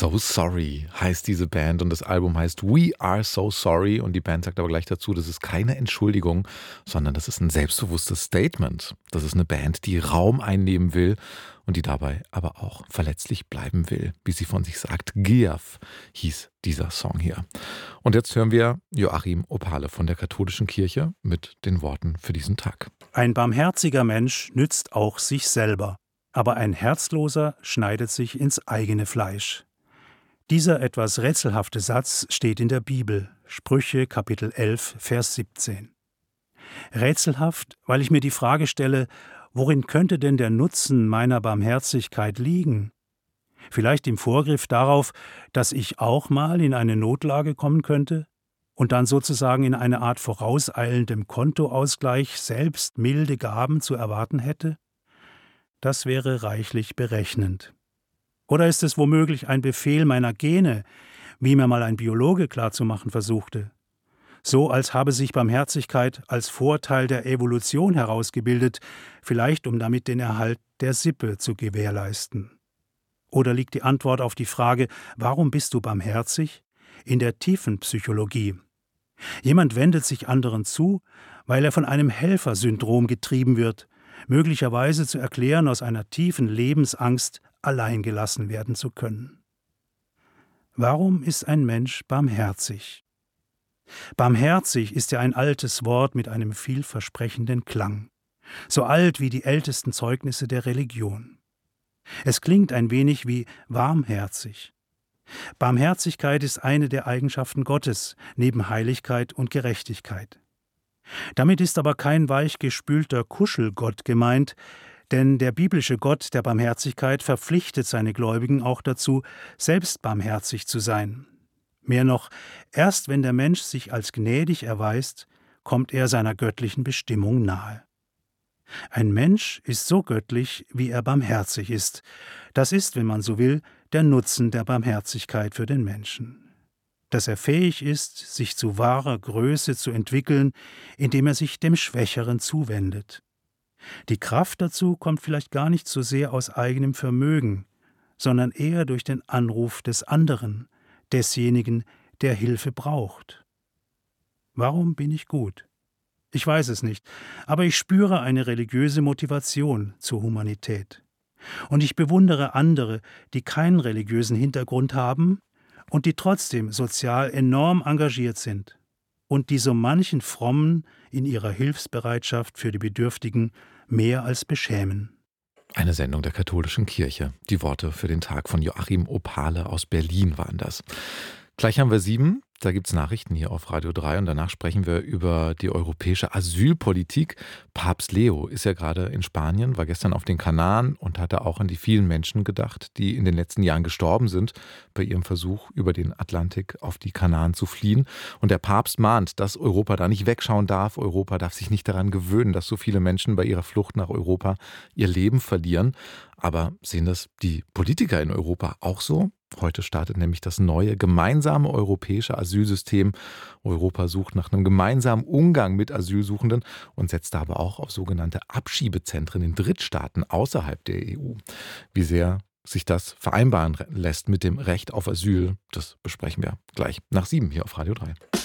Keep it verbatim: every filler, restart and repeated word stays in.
So Sorry heißt diese Band und das Album heißt We Are So Sorry und die Band sagt aber gleich dazu, das ist keine Entschuldigung, sondern das ist ein selbstbewusstes Statement. Das ist eine Band, die Raum einnehmen will und die dabei aber auch verletzlich bleiben will, wie sie von sich sagt. Giaf hieß dieser Song hier. Und jetzt hören wir Joachim Opale von der Katholischen Kirche mit den Worten für diesen Tag. Ein barmherziger Mensch nützt auch sich selber, aber ein Herzloser schneidet sich ins eigene Fleisch. Dieser etwas rätselhafte Satz steht in der Bibel, Sprüche Kapitel elf, Vers siebzehn. Rätselhaft, weil ich mir die Frage stelle, worin könnte denn der Nutzen meiner Barmherzigkeit liegen? Vielleicht im Vorgriff darauf, dass ich auch mal in eine Notlage kommen könnte und dann sozusagen in eine Art vorauseilendem Kontoausgleich selbst milde Gaben zu erwarten hätte? Das wäre reichlich berechnend. Oder ist es womöglich ein Befehl meiner Gene, wie mir mal ein Biologe klarzumachen versuchte? So als habe sich Barmherzigkeit als Vorteil der Evolution herausgebildet, vielleicht um damit den Erhalt der Sippe zu gewährleisten. Oder liegt die Antwort auf die Frage, warum bist du barmherzig? In der Tiefenpsychologie. Jemand wendet sich anderen zu, weil er von einem Helfersyndrom getrieben wird, möglicherweise zu erklären aus einer tiefen Lebensangst, allein gelassen werden zu können. Warum ist ein Mensch barmherzig? Barmherzig ist ja ein altes Wort mit einem vielversprechenden Klang, so alt wie die ältesten Zeugnisse der Religion. Es klingt ein wenig wie warmherzig. Barmherzigkeit ist eine der Eigenschaften Gottes, neben Heiligkeit und Gerechtigkeit. Damit ist aber kein weichgespülter Kuschelgott gemeint, denn der biblische Gott der Barmherzigkeit verpflichtet seine Gläubigen auch dazu, selbst barmherzig zu sein. Mehr noch, erst wenn der Mensch sich als gnädig erweist, kommt er seiner göttlichen Bestimmung nahe. Ein Mensch ist so göttlich, wie er barmherzig ist. Das ist, wenn man so will, der Nutzen der Barmherzigkeit für den Menschen. Dass er fähig ist, sich zu wahrer Größe zu entwickeln, indem er sich dem Schwächeren zuwendet. Die Kraft dazu kommt vielleicht gar nicht so sehr aus eigenem Vermögen, sondern eher durch den Anruf des anderen, desjenigen, der Hilfe braucht. Warum bin ich gut? Ich weiß es nicht, aber ich spüre eine religiöse Motivation zur Humanität. Und ich bewundere andere, die keinen religiösen Hintergrund haben und die trotzdem sozial enorm engagiert sind und die so manchen Frommen in ihrer Hilfsbereitschaft für die Bedürftigen mehr als beschämen. Eine Sendung der Katholischen Kirche. Die Worte für den Tag von Joachim Opale aus Berlin waren das. Gleich haben wir sieben. Da gibt es Nachrichten hier auf Radio drei und danach sprechen wir über die europäische Asylpolitik. Papst Leo ist ja gerade in Spanien, war gestern auf den Kanaren und hatte auch an die vielen Menschen gedacht, die in den letzten Jahren gestorben sind bei ihrem Versuch, über den Atlantik auf die Kanaren zu fliehen. Und der Papst mahnt, dass Europa da nicht wegschauen darf. Europa darf sich nicht daran gewöhnen, dass so viele Menschen bei ihrer Flucht nach Europa ihr Leben verlieren. Aber sehen das die Politiker in Europa auch so? Heute startet nämlich das neue gemeinsame europäische Asylsystem. Europa sucht nach einem gemeinsamen Umgang mit Asylsuchenden und setzt da aber auch auf sogenannte Abschiebezentren in Drittstaaten außerhalb der E U. Wie sehr sich das vereinbaren lässt mit dem Recht auf Asyl, das besprechen wir gleich nach sieben hier auf Radio drei.